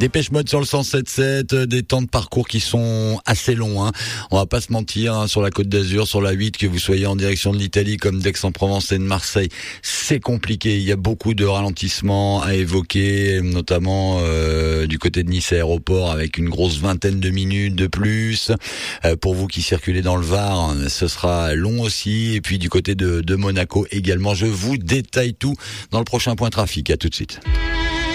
Dépêche Mode sur le 107.7, des temps de parcours qui sont assez longs. On va pas se mentir, sur la Côte d'Azur, sur la 8, que vous soyez en direction de l'Italie comme d'Aix-en-Provence et de Marseille, c'est compliqué. Il y a beaucoup de ralentissements à évoquer, notamment du côté de Nice Aéroport avec une grosse vingtaine de minutes de plus. Pour vous qui circulez dans le Var, ce sera long aussi. Et puis du côté de Monaco également. Je vous détaille tout dans le prochain point trafic. À tout de suite.